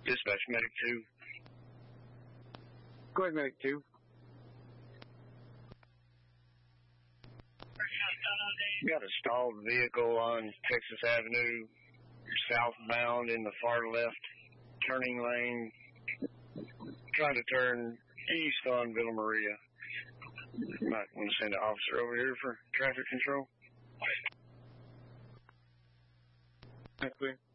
Dispatch Medic 2. Go ahead, Medic 2. We got a stalled vehicle on Texas Avenue, southbound in the far left turning lane, trying to turn east on Villa Maria. Might want to send an officer over here for traffic control. Clear.